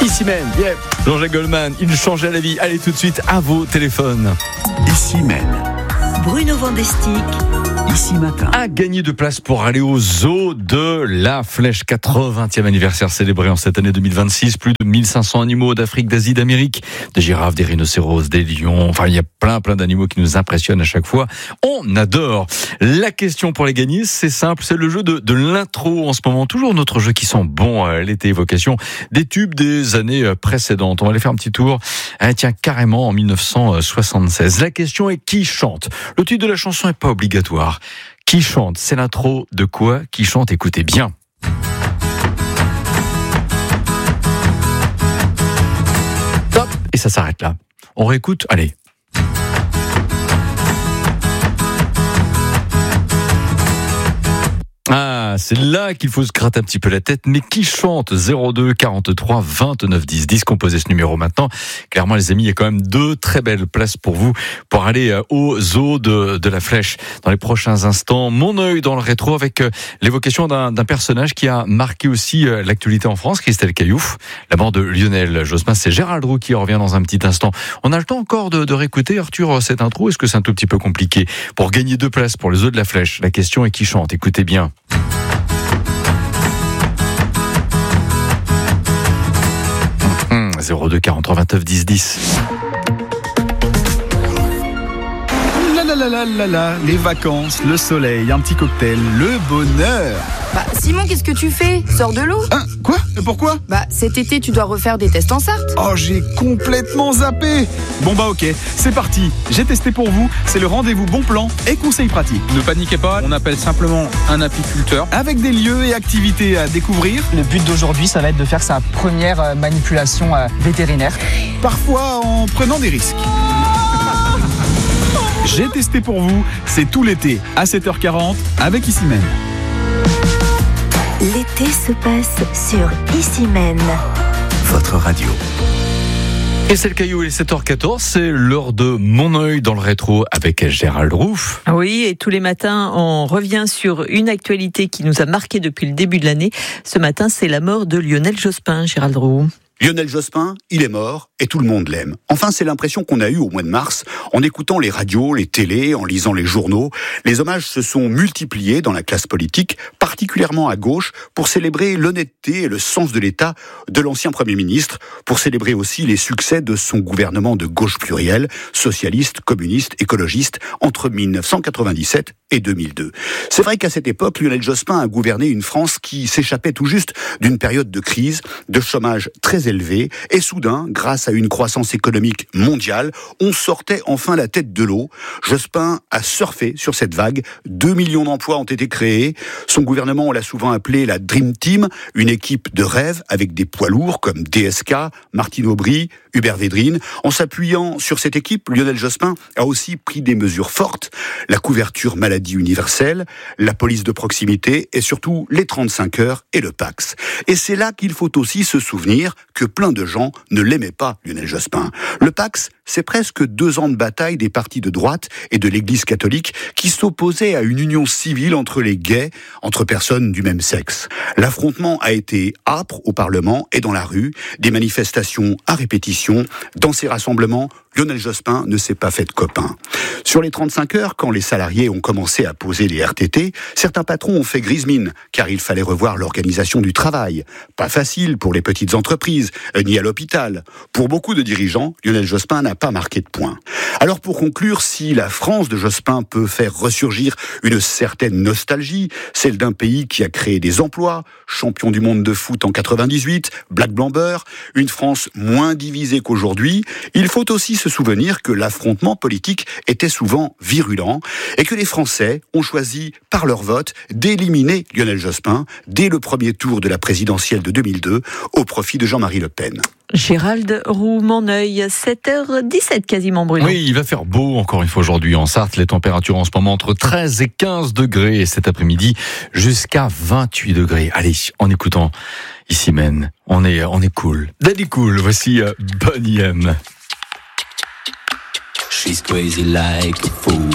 Ici même, yeah. Jean-Jacques Goldman, il changeait la vie. Allez tout de suite à vos téléphones. Ici même. Bruno Vandestick. Ici matin. A gagné de place pour aller au zoo de la Flèche. 80e anniversaire célébré en cette année 2026. Plus de 1500 animaux d'Afrique, d'Asie, d'Amérique. Des girafes, des rhinocéros, des lions. Enfin, il y a plein d'animaux qui nous impressionnent à chaque fois. On adore. La question pour les gagner, c'est simple. C'est le jeu de l'intro en ce moment. Toujours notre jeu qui sent bon l'été. Évocation des tubes des années précédentes. On va aller faire un petit tour. Tiens, carrément en 1976. La question est qui chante? Le titre de la chanson n'est pas obligatoire. Qui chante? C'est l'intro de quoi? Qui chante? Écoutez bien. Top. Et ça s'arrête là. On réécoute. Allez. C'est là qu'il faut se gratter un petit peu la tête. Mais qui chante? 02 43 29 10 composez ce numéro maintenant. Clairement les amis, il y a quand même 2 très belles places pour vous pour aller au zoo de la Flèche. Dans les prochains instants, mon œil dans le rétro avec l'évocation d'un personnage qui a marqué aussi l'actualité en France, Christelle Caillouf. La mort de Lionel Jospin, c'est Gérald Roux qui revient dans un petit instant. On a le temps encore de réécouter, Arthur, cette intro. Est-ce que c'est un tout petit peu compliqué? Pour gagner 2 places pour le zoo de la Flèche, la question est qui chante? Écoutez bien. 02 43 29 10 10. Les vacances, le soleil, un petit cocktail, le bonheur. Simon, qu'est-ce que tu fais? Sors de l'eau. Quoi? Pourquoi? Cet été, tu dois refaire des tests en Sarthe. Oh, j'ai complètement zappé. Bon ok, c'est parti. J'ai testé pour vous, c'est le rendez-vous bon plan et conseils pratiques. Ne paniquez pas, on appelle simplement un apiculteur. Avec des lieux et activités à découvrir. Le but d'aujourd'hui, ça va être de faire sa première manipulation vétérinaire. Parfois en prenant des risques. J'ai testé pour vous, c'est tout l'été à 7h40 avec Ici même. L'été se passe sur Ici même. Votre radio. Et c'est le caillou, il est 7h14, c'est l'heure de mon œil dans le rétro avec Gérald Roux. Oui, et tous les matins, on revient sur une actualité qui nous a marqué depuis le début de l'année. Ce matin, c'est la mort de Lionel Jospin, Gérald Roux. Lionel Jospin, il est mort et tout le monde l'aime. Enfin, c'est l'impression qu'on a eue au mois de mars en écoutant les radios, les télés, en lisant les journaux. Les hommages se sont multipliés dans la classe politique, particulièrement à gauche, pour célébrer l'honnêteté et le sens de l'État de l'ancien Premier ministre, pour célébrer aussi les succès de son gouvernement de gauche pluriel, socialiste, communiste, écologiste, entre 1997 et 2002. C'est vrai qu'à cette époque, Lionel Jospin a gouverné une France qui s'échappait tout juste d'une période de crise, de chômage très élevé, et soudain, grâce à une croissance économique mondiale, on sortait enfin la tête de l'eau. Jospin a surfé sur cette vague, 2 millions d'emplois ont été créés, son gouvernement, on l'a souvent appelé la Dream Team, une équipe de rêve avec des poids lourds comme DSK, Martine Aubry, Hubert Védrine. En s'appuyant sur cette équipe, Lionel Jospin a aussi pris des mesures fortes, la couverture maladie universelle, la police de proximité et surtout les 35 heures et le Pacs. Et c'est là qu'il faut aussi se souvenir que plein de gens ne l'aimaient pas, Lionel Jospin. Le Pacs, c'est presque 2 ans de bataille des partis de droite et de l'Église catholique qui s'opposaient à une union civile entre les gays, entre personnes du même sexe. L'affrontement a été âpre au Parlement et dans la rue, des manifestations à répétition. Dans ces rassemblements, Lionel Jospin ne s'est pas fait de copain. Sur les 35 heures, quand les salariés ont commencé à poser les RTT, certains patrons ont fait grise mine, car il fallait revoir l'organisation du travail. Pas facile pour les petites entreprises, ni à l'hôpital. Pour beaucoup de dirigeants, Lionel Jospin n'a pas marqué de point. Alors pour conclure, si la France de Jospin peut faire ressurgir une certaine nostalgie, celle d'un pays qui a créé des emplois, champion du monde de foot en 98, Black Blamber, une France moins divisée qu'aujourd'hui, il faut aussi se souvenir que l'affrontement politique était souvent virulent et que les Français ont choisi par leur vote d'éliminer Lionel Jospin dès le premier tour de la présidentielle de 2002 au profit de Jean-Marie Le Pen. Gérald Roux, mon œil, 7h17 quasiment, Bruno. Oui, il va faire beau encore une fois aujourd'hui en Sarthe. Les températures en ce moment entre 13 et 15 degrés et cet après-midi jusqu'à 28 degrés. Allez, en écoutant Ici même, on est cool. Daddy Cool, voici Bonnie M. She's crazy like a fool.